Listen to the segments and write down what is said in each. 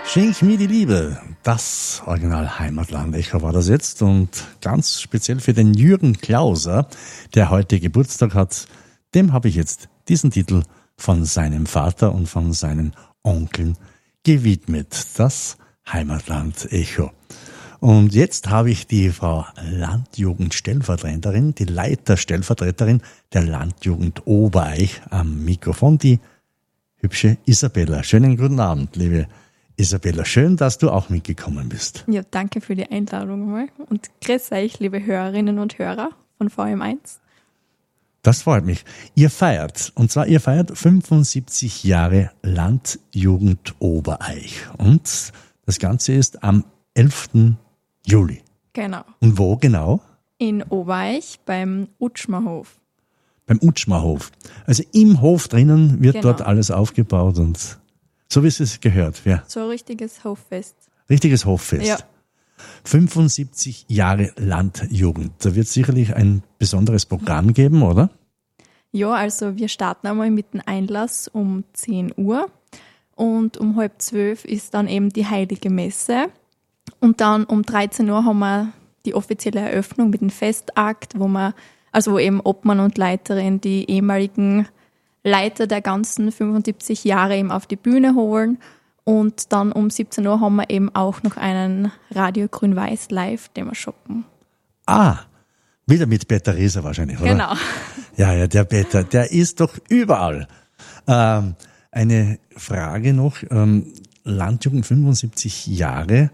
Schenk mir die Liebe, das Original Heimatland-Echo war das jetzt und ganz speziell für den Jürgen Klauser, der heute Geburtstag hat, dem habe ich jetzt diesen Titel von seinem Vater und von seinen Onkeln gewidmet, das Heimatland-Echo. Und jetzt habe ich die Frau Landjugendstellvertreterin, die Leiterstellvertreterin der Landjugend Obereich am Mikrofon, die hübsche Isabella. Schönen guten Abend, liebe Isabella, schön, dass du auch mitgekommen bist. Ja, danke für die Einladung mal und grüß euch, liebe Hörerinnen und Hörer von VM1. Das freut mich. Ihr feiert 75 Jahre Landjugend Obereich und das Ganze ist am 11. Juli. Genau. Und wo genau? In Obereich beim Utschmerhof. Beim Utschmerhof. Also im Hof drinnen wird Genau. dort alles aufgebaut und so wie es gehört. Ja. So ein richtiges Hoffest. Richtiges Hoffest. Ja. 75 Jahre Landjugend. Da wird sicherlich ein besonderes Programm geben, oder? Ja, also wir starten einmal mit dem Einlass um 10 Uhr und um 11:30 ist dann eben die Heilige Messe. Und dann um 13 Uhr haben wir die offizielle Eröffnung mit dem Festakt, wo eben Obmann und Leiterin die ehemaligen Leiter der ganzen 75 Jahre eben auf die Bühne holen. Und dann um 17 Uhr haben wir eben auch noch einen Radio Grün-Weiß live, den wir shoppen. Ah, wieder mit Peter Rieser wahrscheinlich, oder? Genau. Ja, der Peter, der ist doch überall. Eine Frage noch, Landjugend 75 Jahre.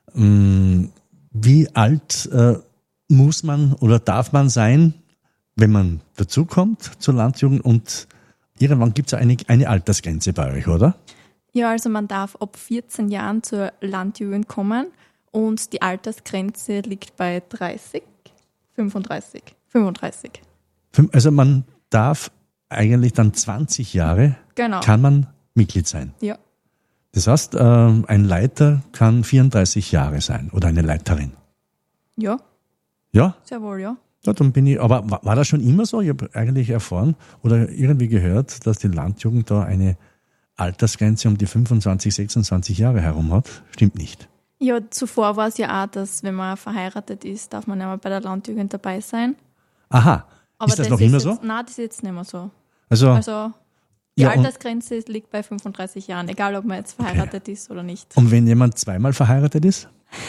Wie alt muss man oder darf man sein, wenn man dazukommt zur Landjugend? Und irgendwann gibt es eine Altersgrenze bei euch, oder? Ja, also man darf ab 14 Jahren zur Landjugend kommen und die Altersgrenze liegt bei 35. Also man darf eigentlich dann 20 Jahre, Genau. kann man Mitglied sein. Ja. Das heißt, ein Leiter kann 34 Jahre sein oder eine Leiterin. Ja, Ja? sehr wohl, ja. Ja, dann bin ich, aber war das schon immer so? Ich habe eigentlich erfahren oder irgendwie gehört, dass die Landjugend da eine Altersgrenze um die 25, 26 Jahre herum hat. Stimmt nicht. Ja, zuvor war es ja auch, dass wenn man verheiratet ist, darf man ja mal bei der Landjugend dabei sein. Aha, Aber ist das noch immer so? Nein, das ist jetzt nicht mehr so. Also Die ja, und- Altersgrenze liegt bei 35 Jahren, egal ob man jetzt verheiratet ist oder nicht. Und wenn jemand zweimal verheiratet ist?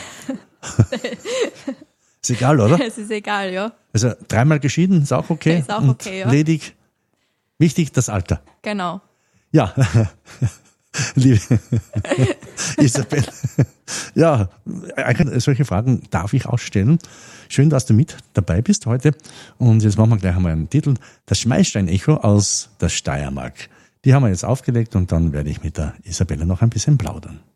Ist egal, oder? Es ist egal, ja. Also dreimal geschieden ist auch okay. Ist auch und okay, ja. ledig. Wichtig, das Alter. Genau. Ja, liebe Isabel. Ja, solche Fragen darf ich auch stellen. Schön, dass du mit dabei bist heute. Und jetzt machen wir gleich einmal einen Titel. Das Schmeißstein-Echo aus der Steiermark. Die haben wir jetzt aufgelegt und dann werde ich mit der Isabella noch ein bisschen plaudern.